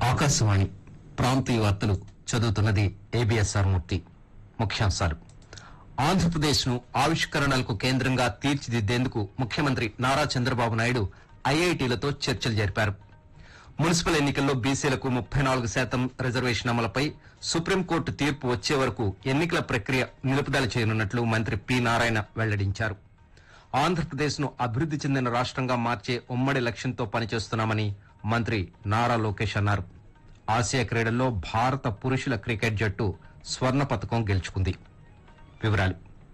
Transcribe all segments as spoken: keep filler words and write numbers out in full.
ఆకాశవాణి ప్రాంతీయ వార్తలు చదువుతున్నది ఏబిఎస్ఆర్ మూర్తి. ముఖ్యాంశాలు. ఆంధ్రప్రదేశ్ ను ఆవిష్కరణలకు కేంద్రంగా తీర్చిదిద్దేందుకు ముఖ్యమంత్రి నారా చంద్రబాబు నాయుడు ఐఐటీలతో చర్చలు జరిపారు. మున్సిపల్ ఎన్నికల్లో బీసీలకు ముప్పై నాలుగు శాతం రిజర్వేషన్ అమలుపై సుప్రీంకోర్టు తీర్పు వచ్చే వరకు ఎన్నికల ప్రక్రియ నిలుపుదల చేయనున్నట్లు మంత్రి పి నారాయణ వెల్లడించారు. ఆంధ్రప్రదేశ్ ను అభివృద్ది చెందిన రాష్ట్రంగా మార్చే ఉమ్మడి లక్ష్యంతో పనిచేస్తున్నామని మంత్రి నారా లోకేష్ అన్నారు. ఆసియా క్రీడల్లో భారత పురుషుల క్రికెట్ జట్టు స్వర్ణ పతకం గెలుచుకుంది. వివరాలు.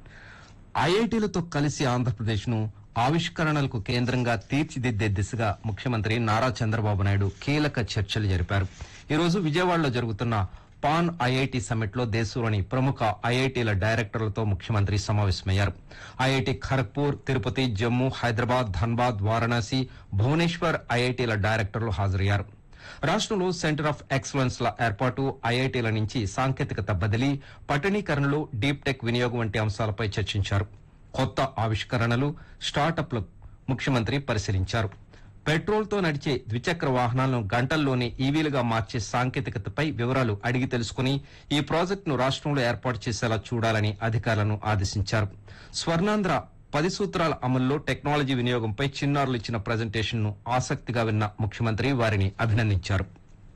ఐఐటీలతో కలిసి ఆంధ్రప్రదేశ్ ను ఆవిష్కరణలకు కేంద్రంగా తీర్చిదిద్దే దిశగా ముఖ్యమంత్రి నారా చంద్రబాబు నాయుడు కీలక చర్చలు జరిపారు. ఈ రోజు విజయవాడలో జరుగుతున్న పాన్ ఐఐటి సమ్మిట్ లో దేశంలోని ప్రముఖ ఐఐటీల డైరెక్టర్లతో ముఖ్యమంత్రి సమావేశమయ్యారు. ఐఐటి ఖరగ్పూర్, తిరుపతి, జమ్మూ, హైదరాబాద్, ధన్బాద్, వారణాసి, భువనేశ్వర్ ఐఐటీల డైరెక్టర్లు హాజరయ్యారు. రాష్టంలో సెంటర్ ఆఫ్ ఎక్సలెన్స్ ల ఏర్పాటు, ఐఐటీల నుంచి సాంకేతికత బదిలీ, పట్టణీకరణలు, డీప్ టెక్ వినియోగం వంటి అంశాలపై చర్చించారు. కొత్త ఆవిష్కరణలు, స్టార్టప్లు ముఖ్యమంత్రి పరిశీలించారు. పెట్రోల్ తో నడిచే ద్విచక్ర వాహనాలను గంటల్లోనే ఈవీలుగా మార్చే సాంకేతికతపై వివరాలు అడిగి తెలుసుకుని ఈ ప్రాజెక్టును రాష్టంలో ఏర్పాటు చేసేలా చూడాలని అధికారులను ఆదేశించారు. స్వర్ణాంధ్ర పది సూత్రాల అమల్లో టెక్నాలజీ వినియోగంపై చిన్నారులు ఇచ్చిన ప్రజెంటేషన్ ను ఆసక్తిగా విన్న ముఖ్యమంత్రి వారిని అభినందించారు.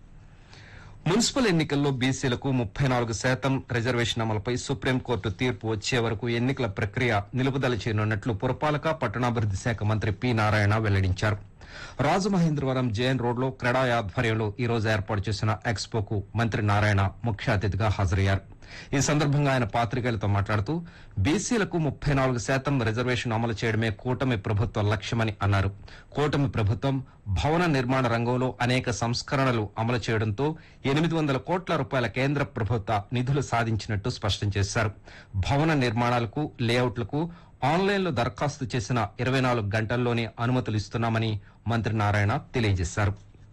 మున్సిపల్ ఎన్నికల్లో బీసీలకు ముప్పై నాలుగు శాతం రిజర్వేషన్ అమలుపై సుప్రీంకోర్టు తీర్పు వచ్చే వరకు ఎన్నికల ప్రక్రియ నిలుపుదల చేయనున్నట్లు పురపాలక పట్టణాభివృద్ది శాఖ మంత్రి పి నారాయణ వెల్లడించారు. రాజమహేంద్రవరం జేఎన్ రోడ్ లో క్రెడా ఆధ్వర్యంలో ఈ రోజు ఏర్పాటు చేసిన ఎక్స్పోకు మంత్రి నారాయణ ముఖ్య అతిథిగా హాజరయ్యారు. ఈ సందర్భంగా ఆయన పాత్రికేయులతో మాట్లాడుతూ బీసీలకు ముప్పై నాలుగు శాతం రిజర్వేషన్ అమలు చేయడమే కూటమి ప్రభుత్వ లక్ష్యమని అన్నారు. కూటమి ప్రభుత్వం భవన నిర్మాణ రంగంలో అనేక సంస్కరణలు అమలు చేయడంతో ఎనిమిది వందల కోట్ల రూపాయల కేంద్ర ప్రభుత్వ నిధులు సాధించినట్టు స్పష్టం చేశారు. భవన నిర్మాణాలకు, లేఅవుట్లకు ఆన్లైన్లో దరఖాస్తు చేసిన ఇరవై నాలుగు గంటల్లోనే అనుమతులు ఇస్తున్నామని మంత్రి నారాయణ తెలియజేశారు.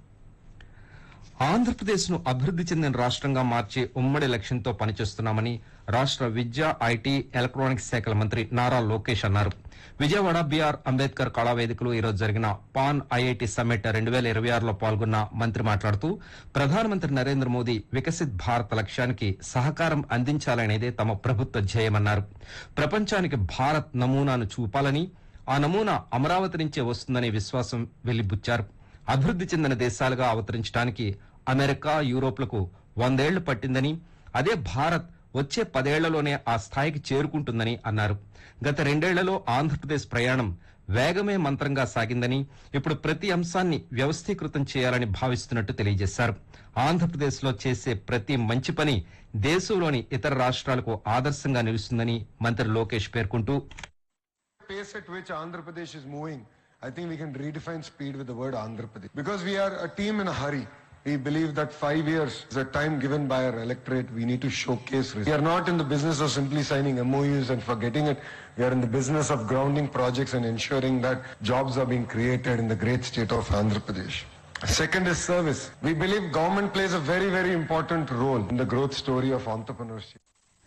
ఆంధ్రప్రదేశ్ ను అభివృద్ది చెందిన రాష్ట్రంగా మార్చే ఉమ్మడి లక్ష్యంతో పనిచేస్తున్నామని రాష్ట్ర విద్య, ఐటీ, ఎలక్ట్రానిక్స్ శాఖల మంత్రి నారా లోకేష్ అన్నారు. విజయవాడ బీఆర్ అంబేద్కర్ కళావేదికలో ఈరోజు జరిగిన పాన్ ఐఐటి సమ్మిట్ రెండు వేల ఇరవై ఆరులో పాల్గొన్న మంత్రి మాట్లాడుతూ ప్రధానమంత్రి నరేంద్ర మోదీ వికసిత్ భారత్ లక్ష్యానికి సహకారం అందించాలనేదే తమ ప్రభుత్వ ధ్యేయమన్నారు. ప్రపంచానికి భారత్ నమూనాను చూపాలని, ఆ నమూనా అమరావతి నుంచే వస్తుందనే విశ్వాసం వెలిబుచ్చారు. అభివృద్ది చెందిన దేశాలుగా అవతరించడానికి అమెరికా, యూరోప్లకు వందేళ్లు పట్టిందని, అదే భారత్ వచ్చే పదేళ్లలోనే ఆ స్థాయికి చేరుకుంటుందని అన్నారు. గత రెండేళ్లలో ఆంధ్రప్రదేశ్ ప్రయాణం వేగమే మంత్రంగా సాగిందని, ఇప్పుడు ప్రతి అంశాన్ని వ్యవస్థీకృతం చేయాలని భావిస్తున్నట్టు తెలియజేశారు. ఆంధ్రప్రదేశ్ లో చేసే ప్రతి మంచి పని దేశంలోని ఇతర రాష్ట్రాలకు ఆదర్శంగా నిలుస్తుందని మంత్రి లోకేష్ పేర్కొంటూ pace at which Andhra Pradesh is moving, I think we can redefine speed with the word Andhra Pradesh. Because we are a team in a hurry. We believe that five years is a time given by our electorate. We need to showcase results. We are not in the business of simply signing M O Us and forgetting it. We are in the business of grounding projects and ensuring that jobs are being created in the great state of Andhra Pradesh. Second is service. We believe government plays a very, very important role in the growth story of entrepreneurship.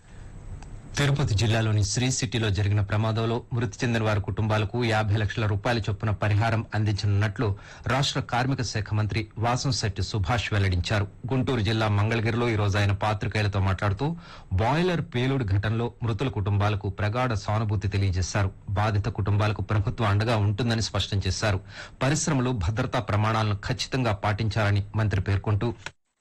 Tirupati జిల్లాలోని శ్రీ సిటీలో జరిగిన ప్రమాదంలో మృతి చెందిన వారి కుటుంబాలకు యాభై లక్షల రూపాయల చొప్పున పరిహారం అందించనున్నట్లు రాష్ట్ర కార్మిక శాఖ మంత్రి వాసంశెట్టి సుభాష్ వెల్లడించారు. గుంటూరు జిల్లా మంగళగిరిలో ఈ రోజు ఆయన పాత్రికేయులతో మాట్లాడుతూ బాయిలర్ పేలుడు ఘటనలో మృతుల కుటుంబాలకు ప్రగాఢ సానుభూతి తెలియజేశారు. బాధిత కుటుంబాలకు ప్రభుత్వం అండగా ఉంటుందని స్పష్టం చేశారు. పరిశ్రమలు భద్రతా ప్రమాణాలను ఖచ్చితంగా పాటించాలని మంత్రి పేర్కొంటూ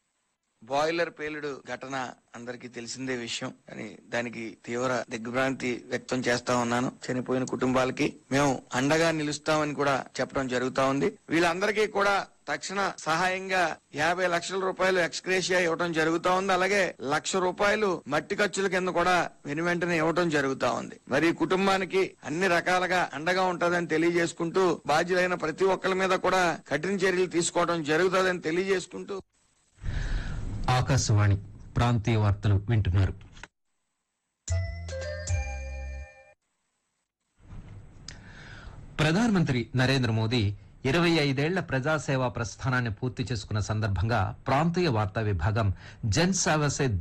బాయిలర్ పేలుడు ఘటన అందరికీ తెలిసిందే విషయం, కానీ దానికి తీవ్ర దిగ్భ్రాంతి వ్యక్తం చేస్తా ఉన్నాను. చనిపోయిన కుటుంబాలకి మేము అండగా నిలుస్తామని కూడా చెప్పడం జరుగుతా ఉంది. వీళ్ళందరికీ కూడా తక్షణ సహాయంగా యాభై లక్షల రూపాయలు ఎక్స్గ్రేషియా ఇవ్వడం జరుగుతా ఉంది. అలాగే లక్ష రూపాయలు మట్టి ఖర్చుల కింద కూడా వెను వెంటనే ఇవ్వడం జరుగుతా ఉంది. మరి కుటుంబానికి అన్ని రకాలుగా అండగా ఉంటుందని తెలియజేసుకుంటూ బాధ్యులైన ప్రతి ఒక్కరి మీద కూడా కఠిన చర్యలు తీసుకోవడం జరుగుతుందని తెలియజేసుకుంటూ ఆకాశవాణి ప్రాంతీయ వార్తలు వింటున్నారు. ప్రధానమంత్రి నరేంద్ర మోదీ ఇరవై ఐదేళ్ల ప్రజాసేవా ప్రస్థానాన్ని పూర్తి చేసుకున్న సందర్భంగా ప్రాంతీయ వార్తా విభాగం జన్ సేవ సే